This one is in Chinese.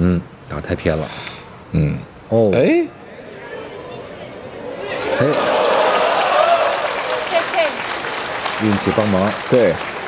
打太偏了。 哎， 运气帮忙。 对，